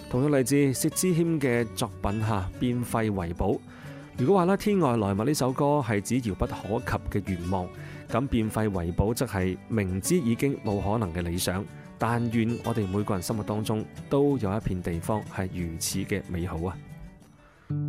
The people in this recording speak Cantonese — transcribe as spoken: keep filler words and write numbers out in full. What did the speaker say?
同樣嚟自薛之謙嘅作品下變廢為寶。如果話咧天外來物呢首歌係指遙不可及嘅願望，咁變廢為寶則係明知已經冇可能嘅理想。但願我哋每個人心目當中都有一片地方係如此嘅美好啊！